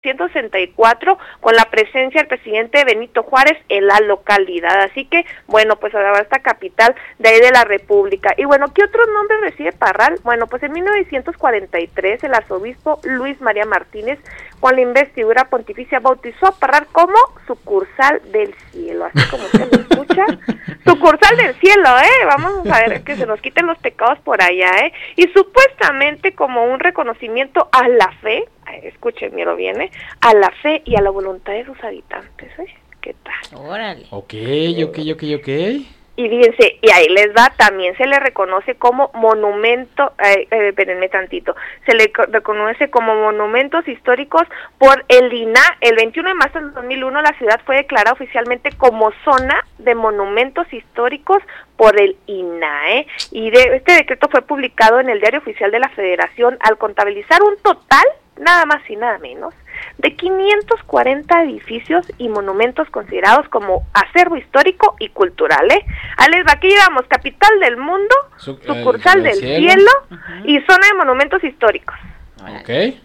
1964, con la presencia del presidente Benito Juárez en la localidad. Así que, bueno, pues ahora esta capital de ahí de la República. Y bueno, ¿qué otros nombres recibe Parral? Bueno, pues en 1943 el arzobispo Luis María Martínez, con la investidura pontificia, bautizó a Parral como sucursal del cielo, así como usted lo escucha, sucursal del cielo, vamos a ver que se nos quiten los pecados por allá, y supuestamente como un reconocimiento a la fe, escúchenmelo bien, a la fe y a la voluntad de sus habitantes, ¿qué tal? Órale. Ok. Y fíjense, y ahí les va, también se le reconoce como monumento, espérenme tantito, se le reconoce como monumentos históricos por el INAH. El 21 de marzo del 2001 la ciudad fue declarada oficialmente como zona de monumentos históricos por el INAH, y este decreto fue publicado en el Diario Oficial de la Federación al contabilizar un total, nada más y nada menos, de 540 edificios y monumentos considerados como acervo histórico y cultural, Aquí llevamos capital del mundo, sucursal del cielo y zona de monumentos históricos. Ok,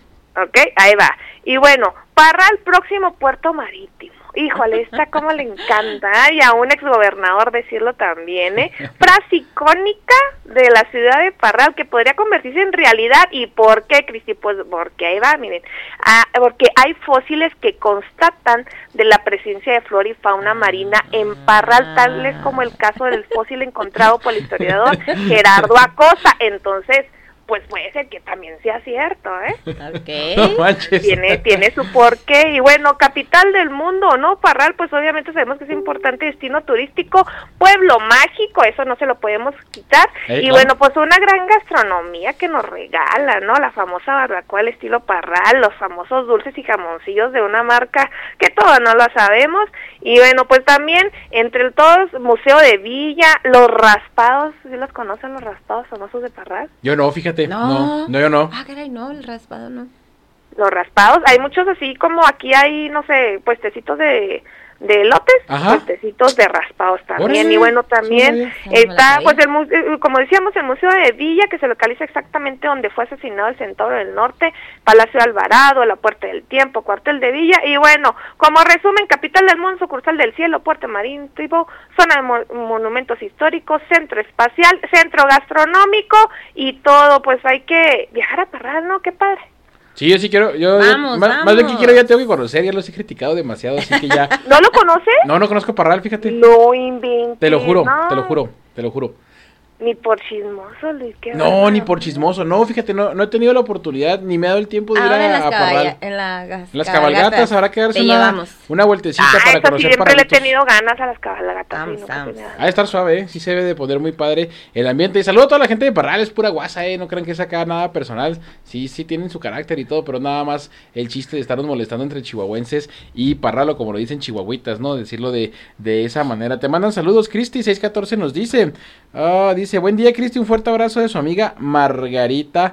ahí va. Y bueno, Parral, próximo puerto marítimo. Híjole, esta como le encanta, y a un exgobernador decirlo también, frase icónica de la ciudad de Parral que podría convertirse en realidad. ¿Y por qué, Cristi? Pues porque ahí va, miren, porque hay fósiles que constatan de la presencia de flora y fauna marina en Parral, tales como el caso del fósil encontrado por el historiador Gerardo Acosta. Entonces, pues puede ser que también sea cierto, Okay. No manches. Tiene su porqué. Y bueno, capital del mundo, ¿no? Parral, pues obviamente sabemos que es importante destino turístico, pueblo mágico, eso no se lo podemos quitar. Y bueno, pues una gran gastronomía que nos regala, ¿no? La famosa barbacoa al estilo Parral, los famosos dulces y jamoncillos de una marca que todos no lo sabemos. Y bueno, pues también entre todos, Museo de Villa, los raspados, ¿sí los conocen los raspados famosos de Parral? Yo no, fíjate. No, yo no. Ah, caray, no, el raspado no. Los raspados, hay muchos así como aquí hay, no sé, puestecitos de elotes, puestecitos de raspados también. ¡Órale! Y bueno, también está, pues, como decíamos, el Museo de Villa, que se localiza exactamente donde fue asesinado el Centauro del Norte, Palacio de Alvarado, la Puerta del Tiempo, Cuartel de Villa. Y bueno, como resumen, capital del mundo, sucursal del cielo, puerto marítimo, zona de monumentos históricos, centro espacial, centro gastronómico y todo. Pues hay que viajar a Parral, ¿no? Qué padre. Sí, yo sí quiero, Vamos. Más de que quiero, ya tengo que conocer, ya los he criticado demasiado, así que ya. ¿No lo conoces? No conozco Parral, fíjate. No inventes. Te lo juro, no. te lo juro. Ni por chismoso, Luis. No, ni por chismoso, no, fíjate, no he tenido la oportunidad, ni me ha dado el tiempo de ir a Parral. En las cabalgatas, habrá que darse una vueltecita para conocer siempre Parral. Le he tenido ganas a las cabalgatas. Vamos. Ha de estar suave, sí se debe de poner muy padre el ambiente. Y saludo a toda la gente de Parral, es pura guasa, no crean que es acá nada personal. Sí tienen su carácter y todo, pero nada más el chiste de estarnos molestando entre chihuahuenses y Parral, o como lo dicen chihuahuitas, ¿no? Decirlo de esa manera. Te mandan saludos, Cristi, 614 nos dice. Dice, buen día, Cristi, un fuerte abrazo de su amiga Margarita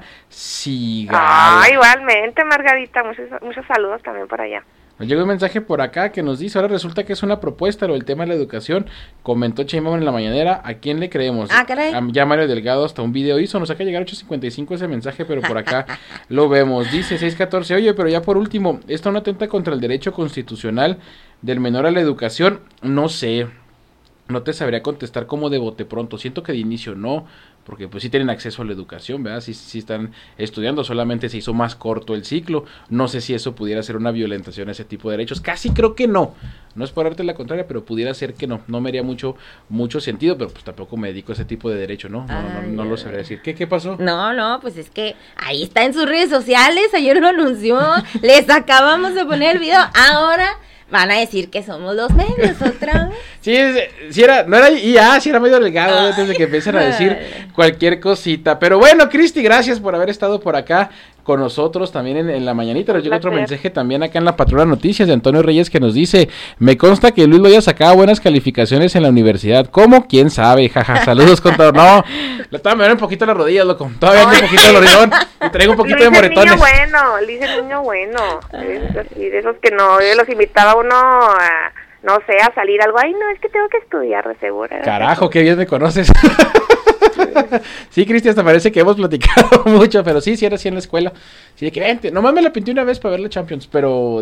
Sigal. Igualmente, Margarita, muchos saludos también por allá. Nos llegó un mensaje por acá que nos dice, ahora resulta que es una propuesta lo del tema de la educación, comentó Sheinbaum en la mañanera, ¿a quién le creemos? Caray. Ya Mario Delgado hasta un video hizo, nos acaba de llegar 8:55 ese mensaje, pero por acá lo vemos, dice 614, oye, pero ya por último, ¿esto no atenta contra el derecho constitucional del menor a la educación? No sé, no te sabría contestar como de bote pronto, siento que de inicio no, porque pues sí tienen acceso a la educación, ¿verdad? Sí están estudiando, solamente se hizo más corto el ciclo, no sé si eso pudiera ser una violentación a ese tipo de derechos, casi creo que no es por darte la contraria, pero pudiera ser que no me haría mucho sentido, pero pues tampoco me dedico a ese tipo de derecho, ¿no? No lo sabría decir. ¿Qué pasó? No, pues es que ahí está en sus redes sociales, ayer lo anunció, les acabamos de poner el video, ahora van a decir que somos los medios otra vez. Sí era medio delgado antes de que empiecen a decir cualquier cosita. Pero bueno, Cristi, gracias por haber estado por acá con nosotros también en la mañanita. Nos llega otro mensaje también acá en la Patrulla Noticias de Antonio Reyes que nos dice, me consta que Luis Loya sacaba buenas calificaciones en la universidad. ¿Cómo? ¿Quién sabe? Jaja, saludos con todo. No, le estaba mirando un poquito las rodillas, loco. Todavía ando un poquito de rodillón y traigo un poquito de moretones. Luis el niño bueno. De esos que no, yo los invitaba uno a, no sé, a salir algo. Ay, no, es que tengo que estudiar, de seguro. Carajo, qué bien me conoces. Sí, Cristian, hasta parece que hemos platicado mucho, pero sí era así en la escuela. Sí, de que vente, nomás me la pinté una vez para ver la Champions, pero